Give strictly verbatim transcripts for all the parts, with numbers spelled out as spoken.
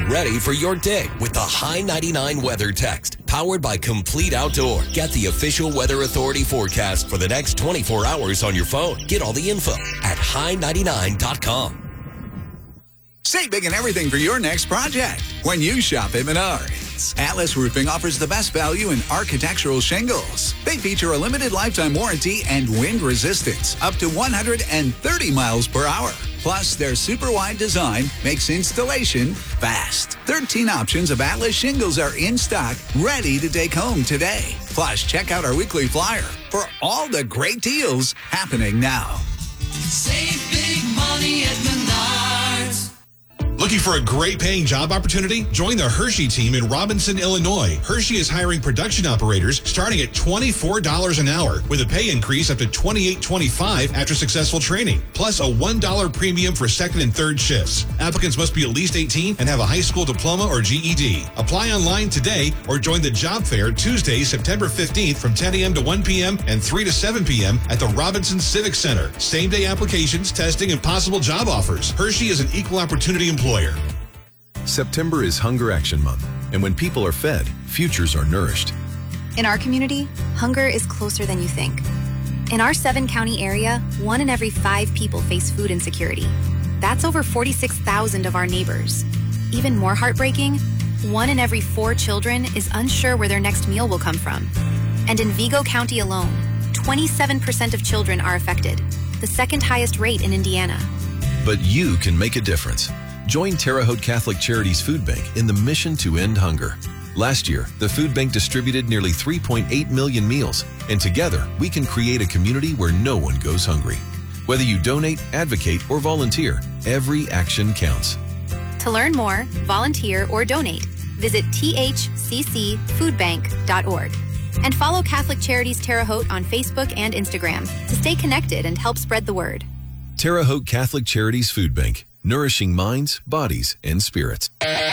ready for your day with the High ninety-nine Weather Text, powered by Complete Outdoor. Get the official Weather Authority forecast for the next twenty-four hours on your phone. Get all the info at high ninety-nine dot com. Save big and everything for your next project when you shop at Menards. Atlas Roofing offers the best value in architectural shingles. They feature a limited lifetime warranty and wind resistance up to one hundred thirty miles per hour. Plus, their super wide design makes installation fast. thirteen options of Atlas shingles are in stock, ready to take home today. Plus, check out our weekly flyer for all the great deals happening now. Save big money at Menards. Looking for a great paying job opportunity? Join the Hershey team in Robinson, Illinois. Hershey is hiring production operators starting at twenty-four dollars an hour with a pay increase up to twenty-eight twenty-five after successful training, plus a one dollar premium for second and third shifts. Applicants must be at least eighteen and have a high school diploma or G E D. Apply online today or join the job fair Tuesday, September fifteenth from ten a.m. to one p.m. and three to seven p.m. at the Robinson Civic Center. Same-day applications, testing, and possible job offers. Hershey is an equal opportunity employer. September is Hunger Action Month, and when people are fed, futures are nourished. In our community, hunger is closer than you think. In our seven-county area, one in every five people face food insecurity. That's over forty-six thousand of our neighbors. Even more heartbreaking, one in every four children is unsure where their next meal will come from. And in Vigo County alone, twenty-seven percent of children are affected, the second highest rate in Indiana. But you can make a difference. Join Terre Haute Catholic Charities Food Bank in the mission to end hunger. Last year, the food bank distributed nearly three point eight million meals, and together we can create a community where no one goes hungry. Whether you donate, advocate, or volunteer, every action counts. To learn more, volunteer, or donate, visit t h c c food bank dot org. And follow Catholic Charities Terre Haute on Facebook and Instagram to stay connected and help spread the word. Terre Haute Catholic Charities Food Bank, nourishing minds, bodies, and spirits.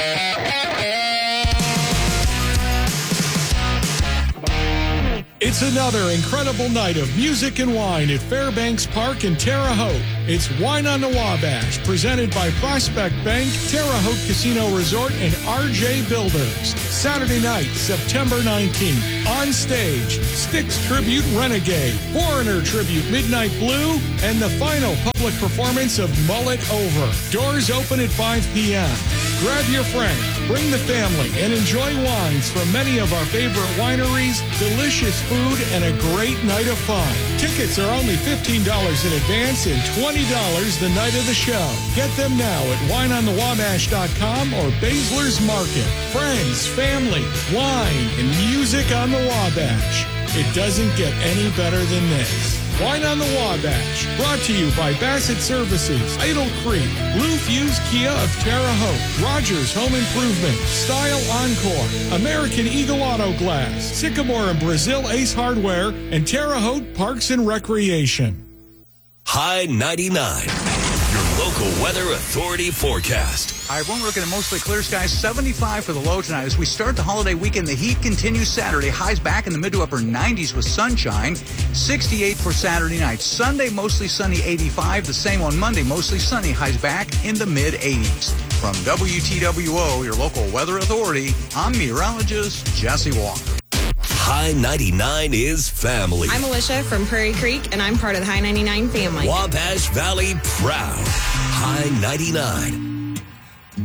It's another incredible night of music and wine at Fairbanks Park in Terre Haute. It's Wine on the Wabash, presented by Prospect Bank, Terre Haute Casino Resort, and R J Builders. Saturday night, September nineteenth. On stage, Styx Tribute Renegade, Foreigner Tribute Midnight Blue, and the final public performance of Mullet Over. Doors open at five p.m. Grab your friend, bring the family, and enjoy wines from many of our favorite wineries, delicious food, and a great night of fun. Tickets are only fifteen dollars in advance and twenty dollars the night of the show. Get them now at wine on the wabash dot com or Baszler's Market. Friends, family, wine, and music on the Wabash. It doesn't get any better than this. Wine on the Wabash, brought to you by Bassett Services, Idle Creek, Blue Fuse Kia of Terre Haute, Rogers Home Improvement, Style Encore, American Eagle Auto Glass, Sycamore and Brazil Ace Hardware, and Terre Haute Parks and Recreation. High ninety-nine, your local weather authority forecast. All right, everyone, we're looking at mostly clear skies, seventy-five for the low tonight. As we start the holiday weekend, the heat continues Saturday. Highs back in the mid to upper nineties with sunshine. sixty-eight for Saturday night. Sunday, mostly sunny, eighty-five. The same on Monday, mostly sunny. Highs back in the mid eighties. From W T W O, your local weather authority, I'm meteorologist Jesse Walker. High ninety-nine is family. I'm Alicia from Prairie Creek, and I'm part of the High ninety-nine family. Wabash Valley proud. High ninety-nine.